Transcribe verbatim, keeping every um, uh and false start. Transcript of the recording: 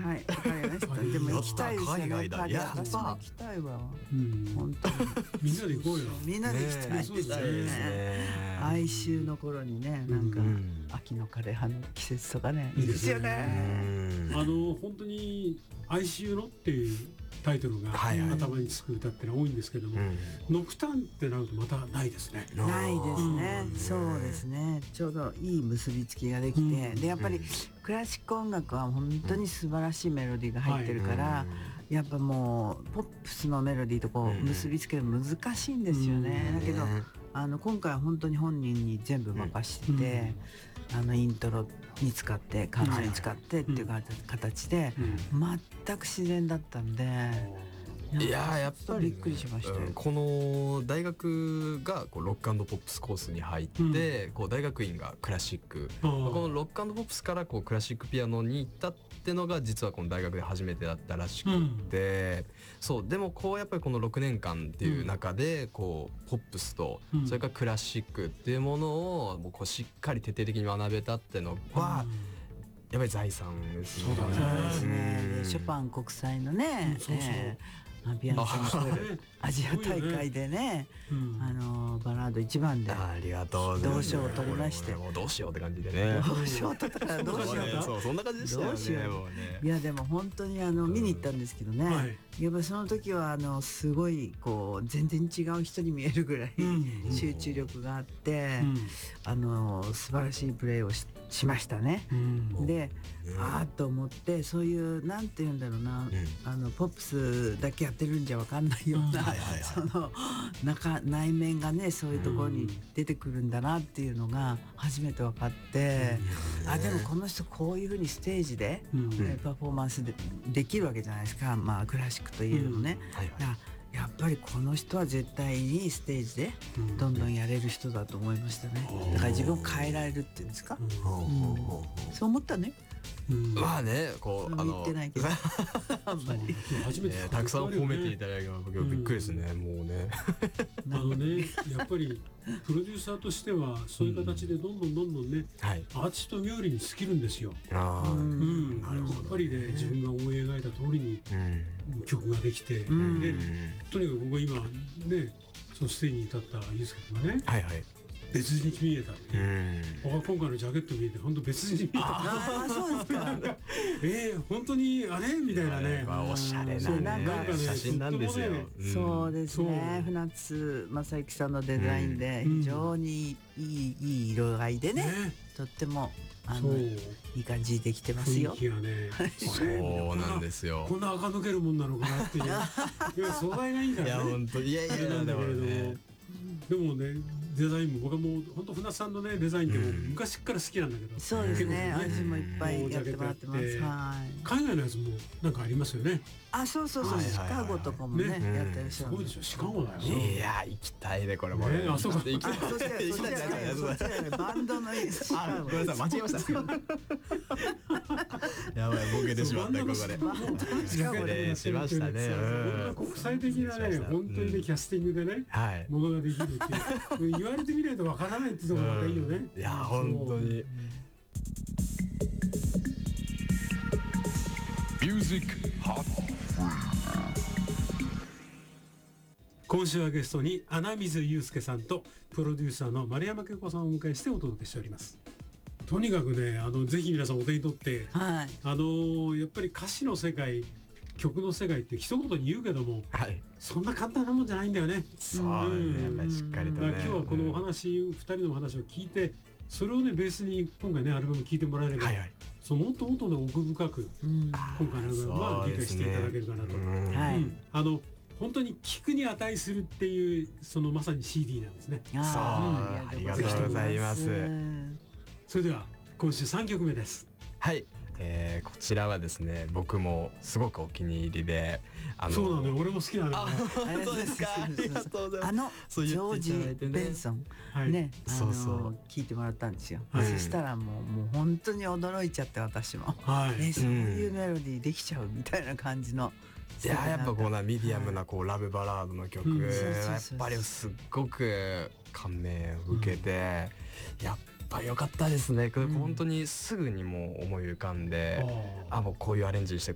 はいわかりましたでも行きたいですよね。 海外だ。 やっぱ私も行きたいわ、 うん、 本当にみんなで行こうよ。 みんなで行きたいですね。 そうですね。 哀愁の頃にね、なんか、うん、秋の枯葉の季節とかね、いいですよね。 あの本当に哀愁のっていうタイトルが頭につく歌ってのは多いんですけども、はいはい、ノクターンってなるとまたないですね。 ないですね、うん、そうですね。ちょうどいい結びつきができて、うん、でやっぱりクラシック音楽は本当に素晴らしいメロディーが入ってるから、はい、やっぱもうポップスのメロディーとこう結びつけるの難しいんですよね、うん、だけどあの今回は本当に本人に全部任してて、うん、あのイントロに使って感想に使ってっていう形で、うん、全く自然だったんで、 いややっぱり、 びっくりしましたよ、 うん、この大学がこうロック&ポップスコースに入って、うん、こう大学院がクラシック、このロック&ポップスからこうクラシックピアノに行ったってのが実はこの大学で初めてだったらしくて、うん、そうでもこうやっぱりこのろくねんかんっていう中でこうポップスとそれからクラシックっていうものをもうこうしっかり徹底的に学べたっていうのは、うん、やっぱり財産ですね。 そうですね。ショパン国際のね、うん、そうそう、ピアノコンクールアジア大会でね、うん、あのバラード一番でありがとうございます。 銅賞を取りまして、 もうどうしようって感じでね。 銅賞取ったからどうしようと、 そうそんな感じでしたよね。どうしようもうね。いやでも本当にあの見に行ったんですけどね、うん、はい、やっぱその時はあのすごいこう全然違う人に見えるぐらい、うん、集中力があって、うん、あの素晴らしいプレーを し, しましたね。うん、で、うん、ああと思ってそういうなんて言うんだろうな、うん、あのポップスだけやってるんじゃ分かんないような、うん、その中内面がねそういうところに出てくるんだなっていうのが初めて分かって、うん、あでもこの人こういうふうにステージで、うん、パフォーマンス で, できるわけじゃないですか、まあ、クラシックといえどもね、うん、はいはい、やっぱりこの人は絶対にステージでどんどんやれる人だと思いましたね、うん、だから自分を変えられるっていうんですか、うんうん、そう思ったね。 うん、まあねこうあのあんまり初めて、 ね、たくさん褒めていただいて僕びっくりですね、うん、もうねあのねやっぱりプロデューサーとしてはそういう形でどんどんどんどんね、うん、アーティスト冥利に尽きるんですよ。あ、うん、なるほど、やっぱりね自分が思い描いた通りに曲ができて、うん、でとにかく僕は今ねそのステージに立ったユースケ君がね、はいはい、別人に見えたっていう、うん、今回のジャケット見えて本当別人に見えた。 ああそうですかえー、本当にあれみたいなね、 まあ、おしゃれな、ね、 なんかね写真なんですよ、 ね、うん、そうですね。船津正幸さんのデザインで非常にいい、うん、いい色合いで ね, ねとってもあのいい感じできてますよ。 雰囲気がねそうなんですよ。 こんな垢抜けるもんなのかなっていういや素材がいいからね。いや本当いやいやなんだけれども、ね、 でもねデザインも僕はもう本当船津さんのねデザインってもう昔から好きなんだけど、うん、 そうですね、私もいっぱいやってもらってます。はい、 海外のやつもなんかありますよね。 あ、そうそうそう、はいはいはい、シカゴとかも ね, ねやってる人、 すごいでしょ。シカゴだよ。 いや行きたいねこれもね。 ね、あそうか行きたい。 そっちだよそっちだよそっちだよバンドのシカゴ。 ごめんなさい間違えましたやばいボケてしまったここで。 バンドのシカゴでしましたね。 うん、国際的なね本当にねキャスティングでね、はい、ものができるっていう言われてみないとわからないってところがいいよね。 うん、いや本当に。 ミュージックハッ今週はゲストに穴水祐介さんとプロデューサーの丸山恵子さんをお迎えしてお届けしております。とにかくねあのぜひ皆さんお手に取って、はい、あのやっぱり歌詞の世界曲の世界って一言に言うけども、はい、そんな簡単なもんじゃないんだよね。 そうね、やっぱりしっかりとね。 今日はこのお話、うん、ふたりのお話を聞いてそれをねベースに今回ねアルバム聴いてもらえれば、はいはい、そのもっともっと、ね、奥深く、うん、今回のアルバムは理解していただけるかなと、うんはい、あの本当に聴くに値するっていうそのまさに シーディー なんですね。 そう、うん、ありがとうございます。 それでは今週さんきょくめです。 はい、えー、こちらはですね僕もすごくお気に入りで、 あのそうなのよ俺も好きなのよ、ね、 あそうですかありがとうございます。 あのジョージ・ベンソン、はい、ねそうそう聞いてもらったんですよ、はい、そしたらもうもう本当に驚いちゃって私も、はい、えそういうメロディーできちゃうみたいな感じの、 いややっぱこうなミディアムなこうラブバラードの曲、うん、やっぱりすっごく感銘を受けて、うん、やっぱり良かったですね、うん、本当にすぐにもう思い浮かんで、あもうこういうアレンジして